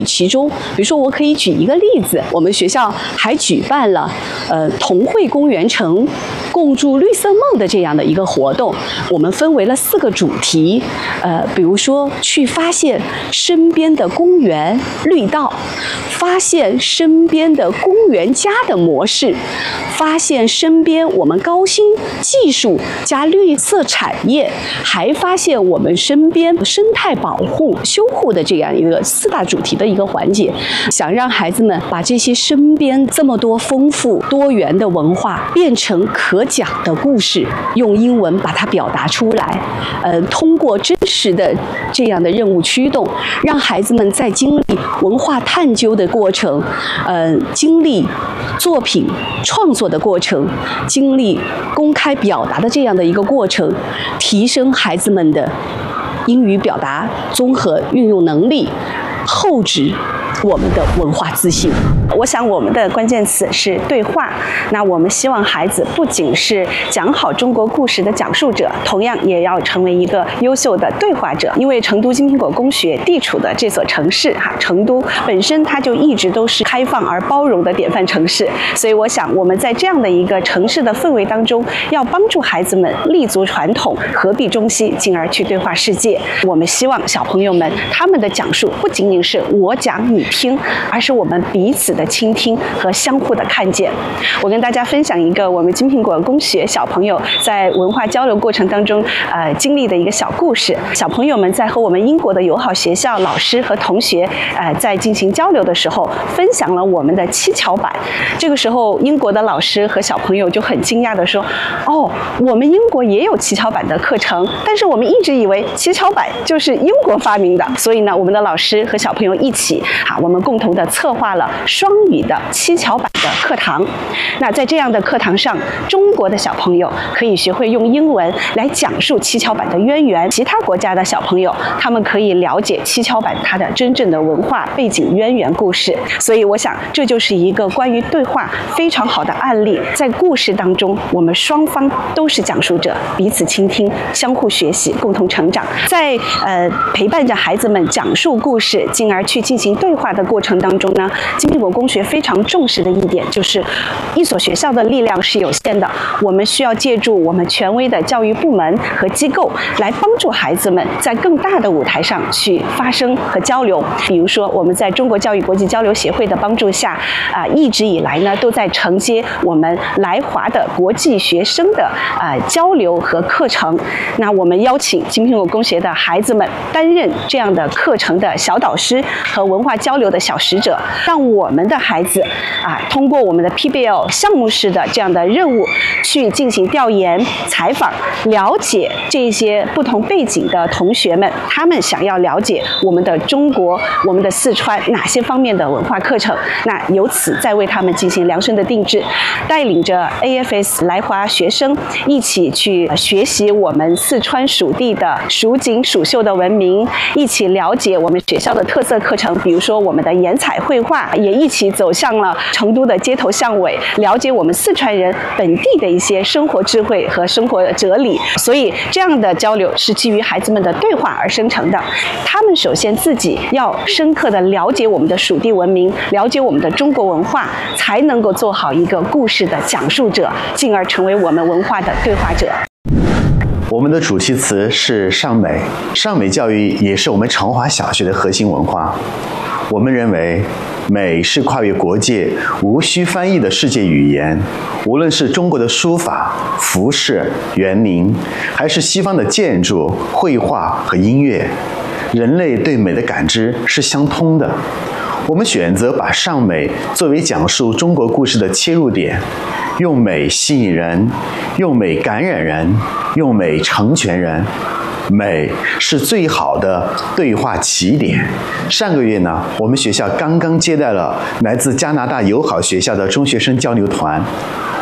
其中，比如说，我可以举一个例子，我们学校还举办了同惠公园城共筑绿色梦的这样的一个活动。我们分为了4个主题，比如说去发现身边的公园绿道，发现身边的公园家的模式，发现身边我们高新技术加绿色产业，还发现我们身边生态保护修护的这样一个4大主题的一个环节，想让孩子们把这些身边这么多丰富多元的文化变成可讲的故事，用英文把它表达出来。通过真实的这样的任务驱动，让孩子们在经历文化探究的过程，经历作品创作的过程，经历公开表达的这样的一个过程，提升孩子们的英语表达综合运用能力，厚植我们的文化自信。 我想我们的关键词是对话。那我们希望孩子不仅是讲好中国故事的讲述者，同样也要成为一个优秀的对话者。因为成都金苹果公学地处的这所城市成都本身它就一直都是开放而包容的典范城市，所以我想我们在这样的一个城市的氛围当中，要帮助孩子们立足传统，合璧中西，进而去对话世界。我们希望小朋友们他们的讲述不仅仅是我讲你听，而是我们彼此的倾听和相互的看见。我跟大家分享一个我们金苹果公学小朋友在文化交流过程当中经历的一个小故事。小朋友们在和我们英国的友好学校老师和同学在进行交流的时候，分享了我们的七巧板。这个时候英国的老师和小朋友就很惊讶地说，我们英国也有七巧板的课程，但是我们一直以为七巧板就是英国发明的。所以呢，我们的老师和小朋友一起我们共同的策划了双语的七巧板的课堂。那在这样的课堂上，中国的小朋友可以学会用英文来讲述七巧板的渊源，其他国家的小朋友他们可以了解七巧板它的真正的文化背景渊源故事。所以我想这就是一个关于对话非常好的案例。在故事当中，我们双方都是讲述者，彼此倾听，相互学习，共同成长。在陪伴着孩子们讲述故事，进而去进行对话的过程当中呢，金苹果公学非常重视的一点就是一所学校的力量是有限的，我们需要借助我们权威的教育部门和机构来帮助孩子们在更大的舞台上去发声和交流。比如说我们在中国教育国际交流协会的帮助下一直以来呢都在承接我们来华的国际学生的交流和课程。那我们邀请金苹果公学的孩子们担任这样的课程的小导师和文化交流的小使者，让我们的孩子通过我们的 PBL 项目式的这样的任务去进行调研采访，了解这些不同背景的同学们，他们想要了解我们的中国，我们的四川哪些方面的文化课程，那由此再为他们进行量身的定制，带领着 AFS 来华学生一起去学习我们四川属地的蜀锦蜀绣的文明，一起了解我们学校的特色课程，比如说我们的颜彩绘画，也一起走向了成都的街头巷尾，了解我们四川人本地的一些生活智慧和生活哲理。所以这样的交流是基于孩子们的对话而生成的。他们首先自己要深刻的了解我们的属地文明，了解我们的中国文化，才能够做好一个故事的讲述者，进而成为我们文化的对话者。 我们的主题词是尚美，尚美教育也是我们成华小学的核心文化。我们认为美是跨越国界无需翻译的世界语言，无论是中国的书法、服饰、园林，还是西方的建筑、绘画和音乐，人类对美的感知是相通的。我们选择把尚美作为讲述中国故事的切入点，用美吸引人，用美感染人，用美成全人。美是最好的对话起点。上个月呢，我们学校刚刚接待了来自加拿大友好学校的中学生交流团。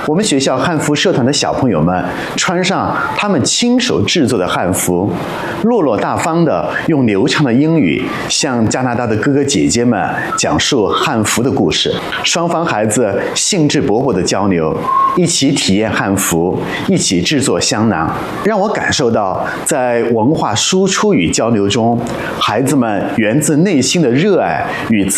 我们学校汉服社团的小朋友们穿上他们亲手制作的汉服，落落大方地用流畅的英语向加拿大的哥哥姐姐们讲述汉服的故事。双方孩子兴致勃勃地交流，一起体验汉服，一起制作香囊，让我感受到在文化输出与交流中，孩子们源自内心的热爱与